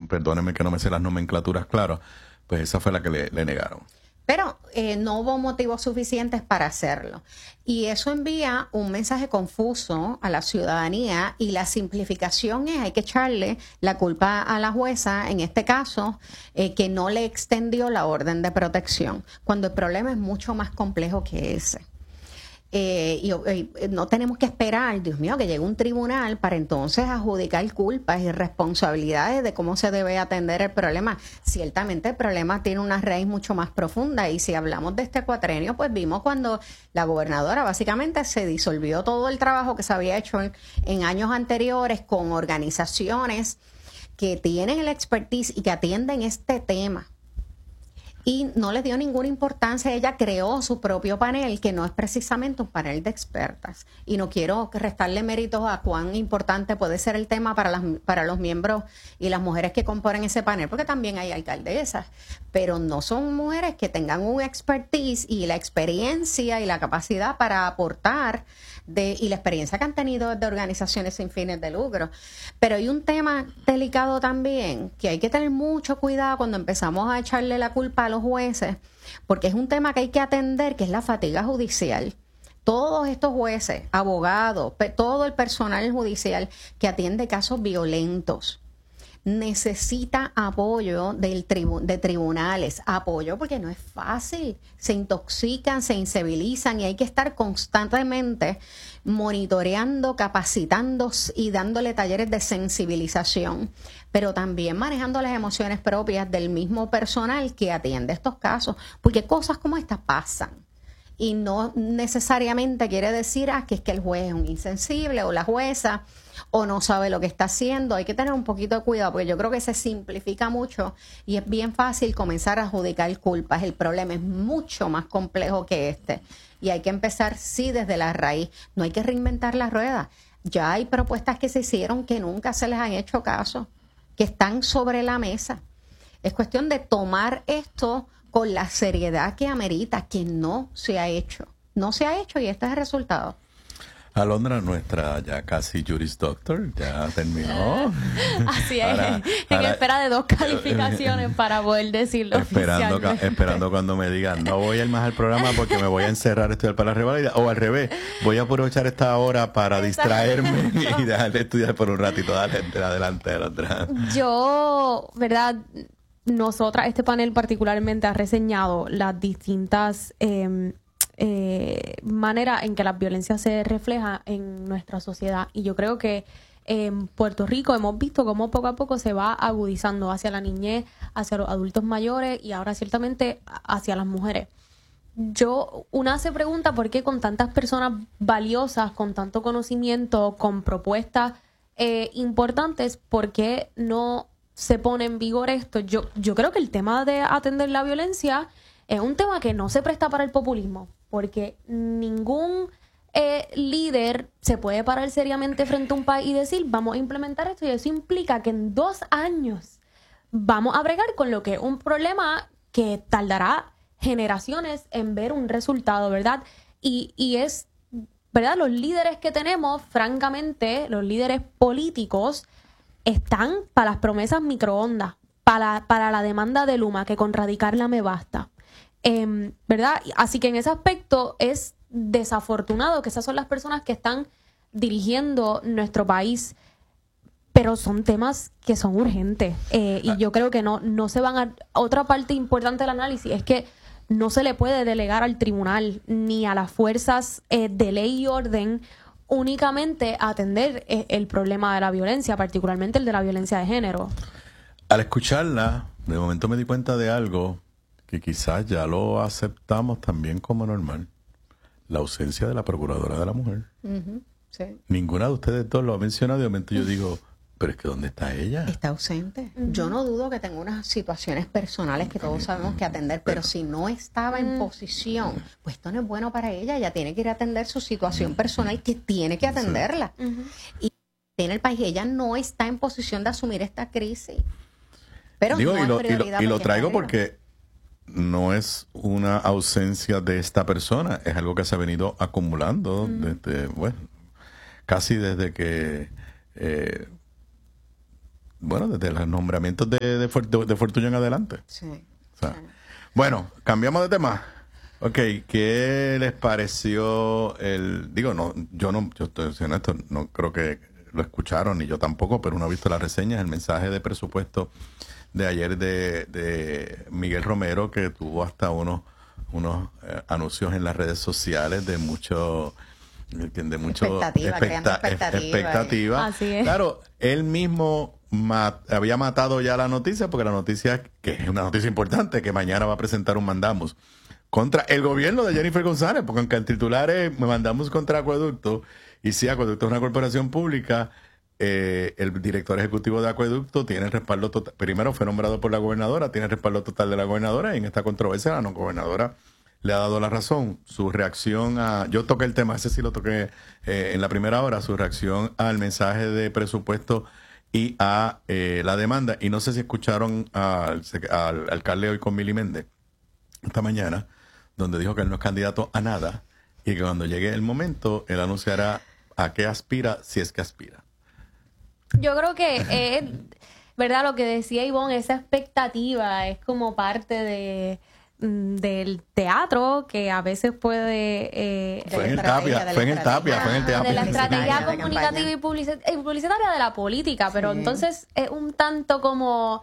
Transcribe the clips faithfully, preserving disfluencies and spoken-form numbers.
perdónenme que no me sé las nomenclaturas, claro, pues esa fue la que le, le negaron. Pero eh, no hubo motivos suficientes para hacerlo. Y eso envía un mensaje confuso a la ciudadanía, y la simplificación es, hay que echarle la culpa a la jueza, en este caso, eh, que no le extendió la orden de protección, cuando el problema es mucho más complejo que ese. Eh, y, y no tenemos que esperar, Dios mío, que llegue un tribunal para entonces adjudicar culpas y responsabilidades de cómo se debe atender el problema. Ciertamente el problema tiene una raíz mucho más profunda, y si hablamos de este cuatrenio, pues vimos cuando la gobernadora básicamente se disolvió todo el trabajo que se había hecho en, en años anteriores con organizaciones que tienen el expertise y que atienden este tema. Y no le dio ninguna importancia. Ella creó su propio panel, que no es precisamente un panel de expertas. Y no quiero restarle méritos a cuán importante puede ser el tema para, las, para los miembros y las mujeres que componen ese panel, porque también hay alcaldesas. Pero no son mujeres que tengan un expertise y la experiencia y la capacidad para aportar, de, y la experiencia que han tenido de organizaciones sin fines de lucro. Pero hay un tema delicado también, que hay que tener mucho cuidado cuando empezamos a echarle la culpa a los jueces, porque es un tema que hay que atender, que es la fatiga judicial. Todos estos jueces, abogados, todo el personal judicial que atiende casos violentos necesita apoyo del tribu de tribunales, apoyo porque no es fácil, se intoxican, se insensibilizan, y hay que estar constantemente monitoreando, capacitando y dándole talleres de sensibilización, pero también manejando las emociones propias del mismo personal que atiende estos casos, porque cosas como estas pasan. Y no necesariamente quiere decir ah, que es que el juez es un insensible o la jueza o no sabe lo que está haciendo. Hay que tener un poquito de cuidado, porque yo creo que se simplifica mucho y es bien fácil comenzar a adjudicar culpas. El problema es mucho más complejo que este, y hay que empezar, sí, desde la raíz. No hay que reinventar la rueda. Ya hay propuestas que se hicieron que nunca se les han hecho caso, que están sobre la mesa. Es cuestión de tomar esto con la seriedad que amerita, que no se ha hecho. No se ha hecho, y este es el resultado. Alondra, nuestra ya casi Juris Doctor, ya terminó. Así es, ahora, en ahora, espera de dos calificaciones para poder decirlo esperando, oficialmente. esperando cuando me digan, no voy a ir más al programa porque me voy a encerrar a estudiar para la revalida, o al revés, voy a aprovechar esta hora para distraerme y dejar de estudiar por un ratito. Dale, adelante, Alondra. Yo, ¿verdad?, nosotras, este panel particularmente ha reseñado las distintas eh, eh, maneras en que la violencia se refleja en nuestra sociedad, y yo creo que en Puerto Rico hemos visto cómo poco a poco se va agudizando hacia la niñez, hacia los adultos mayores y ahora ciertamente hacia las mujeres. Yo, una se pregunta por qué con tantas personas valiosas, con tanto conocimiento, con propuestas eh, importantes, por qué no se pone en vigor esto. Yo, yo creo que el tema de atender la violencia es un tema que no se presta para el populismo, porque ningún eh, líder se puede parar seriamente frente a un país y decir, vamos a implementar esto, y eso implica que en dos años vamos a bregar con lo que es un problema que tardará generaciones en ver un resultado, ¿verdad? Y, y es, ¿verdad? Los líderes que tenemos, francamente, los líderes políticos, están para las promesas microondas, para, para la demanda de Luma, que con radicarla me basta. Eh, ¿Verdad? Así que en ese aspecto es desafortunado que esas son las personas que están dirigiendo nuestro país, pero son temas que son urgentes. Eh, y yo creo que no, no se van a... Otra parte importante del análisis es que no se le puede delegar al tribunal ni a las fuerzas eh, de ley y orden únicamente a atender el problema de la violencia, particularmente el de la violencia de género. Al escucharla, de momento me di cuenta de algo que quizás ya lo aceptamos también como normal: la ausencia de la Procuradora de la Mujer. Uh-huh, sí. Ninguna de ustedes dos lo ha mencionado, y de momento yo digo, pero es que ¿dónde está ella? Está ausente. Uh-huh. Yo no dudo que tenga unas situaciones personales que todos sabemos que atender, pero, pero si no estaba en posición, pues esto no es bueno para ella. Ella tiene que ir a atender su situación personal, que tiene que atenderla. Sí. Uh-huh. Y tiene el país, ella no está en posición de asumir esta crisis. Pero Digo, no y, lo, es prioridad y, lo, y lo traigo no porque no es una ausencia de esta persona, es algo que se ha venido acumulando uh-huh. desde, bueno, casi desde que... Eh, bueno, desde los nombramientos de, de, Fuert- de Fortuño en adelante. Sí. O sea, bueno, cambiamos de tema. Ok, ¿qué les pareció el...? Digo, no, yo no, yo estoy diciendo esto, no creo que lo escucharon, ni yo tampoco, pero uno ha visto las reseñas, el mensaje de presupuesto de ayer de, de Miguel Romero, que tuvo hasta unos, unos eh, anuncios en las redes sociales de mucho... de mucho Expectativa, creando expectativa. expectativa. Así es. Claro, él mismo ma- había matado ya la noticia, porque la noticia, que es una noticia importante, que mañana va a presentar un mandamus contra el gobierno de Jennifer González, porque aunque el titular es mandamos contra Acueducto, y si Acueducto es una corporación pública, eh, el director ejecutivo de Acueducto tiene el respaldo total. Primero fue nombrado por la gobernadora, tiene el respaldo total de la gobernadora, y en esta controversia la no gobernadora le ha dado la razón. Su reacción a... Yo toqué el tema, ese sí lo toqué eh, en la primera hora, su reacción al mensaje de presupuesto y a eh, la demanda. Y no sé si escucharon al, al alcalde hoy con Mili Méndez esta mañana, donde dijo que él no es candidato a nada y que cuando llegue el momento, él anunciará a qué aspira, si es que aspira. Yo creo que es, ¿verdad? Lo que decía Ivonne, esa expectativa es como parte de... del teatro que a veces puede eh, fue en el Tapia, fue en el Tapia, fue en el Tapia. de la estrategia de comunicativa y publici- y publicitaria de la política, pero Sí. entonces es un tanto como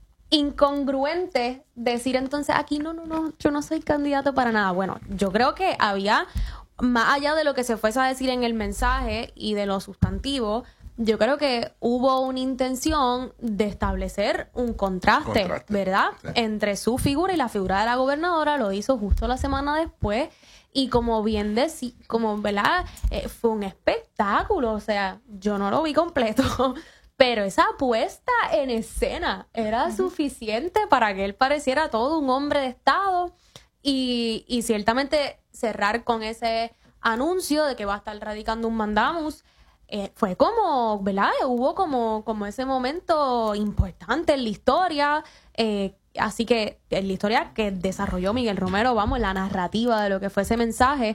incongruente decir entonces aquí no, no, no, yo no soy candidato para nada. Bueno, yo creo que había, más allá de lo que se fuese a decir en el mensaje y de lo sustantivo, yo creo que hubo una intención de establecer un contraste, Contraste, ¿verdad? sí. Entre su figura y la figura de la gobernadora. Lo hizo justo la semana después. Y como bien decía, como, ¿verdad? Eh, fue un espectáculo. O sea, yo no lo vi completo. Pero esa puesta en escena era uh-huh. suficiente para que él pareciera todo un hombre de Estado. Y, y ciertamente cerrar con ese anuncio de que va a estar radicando un mandamus. Eh, fue como, ¿verdad? Hubo como, como ese momento importante en la historia, eh, así que en la historia que desarrolló Miguel Romero, vamos, la narrativa de lo que fue ese mensaje,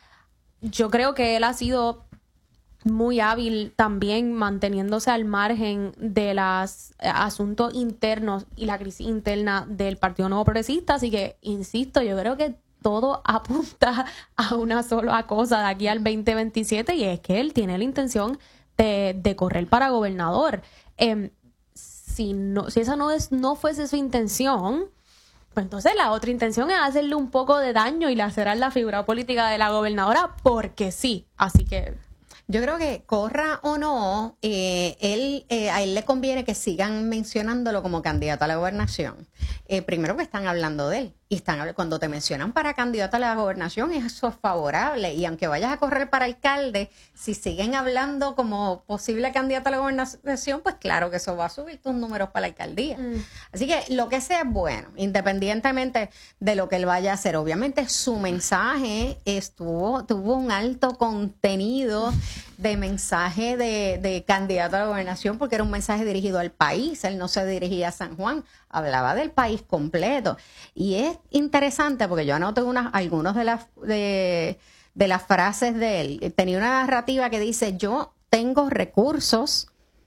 yo creo que él ha sido muy hábil también manteniéndose al margen de los asuntos internos y la crisis interna del Partido Nuevo Progresista, así que, insisto, yo creo que todo apunta a una sola cosa de aquí al veinte veintisiete y es que él tiene la intención de, de correr para gobernador. Eh, si no, si esa no es, no fuese su intención, pues entonces la otra intención es hacerle un poco de daño y lacerar la figura política de la gobernadora porque sí. Así que yo creo que corra o no, eh, él, eh, a él le conviene que sigan mencionándolo como candidato a la gobernación. Eh, primero que están hablando de él. Y están, cuando te mencionan para candidato a la gobernación, eso es favorable. Y aunque vayas a correr para alcalde, si siguen hablando como posible candidato a la gobernación, pues claro que eso va a subir tus números para la alcaldía. Mm. Así que lo que sea es bueno, independientemente de lo que él vaya a hacer. Obviamente su mensaje estuvo, tuvo un alto contenido de mensaje de, de candidato a la gobernación, porque era un mensaje dirigido al país. Él no se dirigía a San Juan, hablaba del país completo. Y es interesante porque yo anoté unas, algunos de las de, de las frases de él. Tenía una narrativa que dice: yo tengo recursos,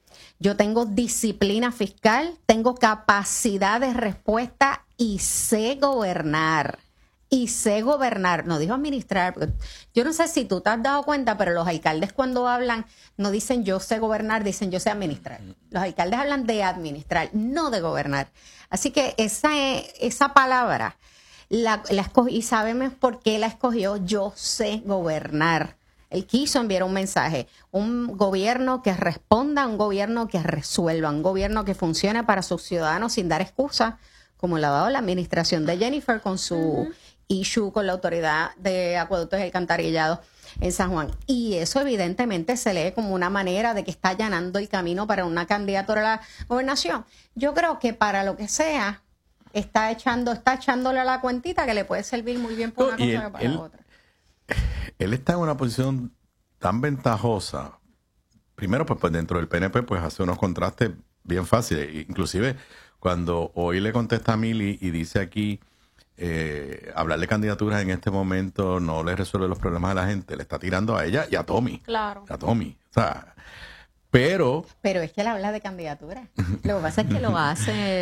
yo tengo disciplina fiscal, tengo capacidad de respuesta y sé gobernar. Y sé gobernar, no dijo administrar, porque yo no sé si tú te has dado cuenta, pero los alcaldes cuando hablan no dicen yo sé gobernar, dicen yo sé administrar. Los alcaldes hablan de administrar, no de gobernar. Así que esa, esa palabra, la, la escogí, y sabemos por qué la escogió, yo sé gobernar. Él quiso enviar un mensaje, un gobierno que responda, un gobierno que resuelva, un gobierno que funcione para sus ciudadanos sin dar excusas, como lo ha dado la administración de Jennifer con su uh-huh. issue con la autoridad de acueductos y alcantarillados en San Juan. Y eso evidentemente se lee como una manera de que está allanando el camino para una candidatura a la gobernación. Yo creo que para lo que sea, está echando, está echándole a la cuentita que le puede servir muy bien para una cosa él, que para él, la otra. Él está en una posición tan ventajosa. Primero, pues, pues dentro del P N P, pues hace unos contrastes bien fáciles. Inclusive, cuando hoy le contesta a Mili y dice aquí, eh, hablar de candidaturas en este momento no le resuelve los problemas a la gente, le está tirando a ella y a Tommy. Claro. A Tommy. O sea, pero... Pero es que él habla de candidatura. Lo que pasa es que lo hace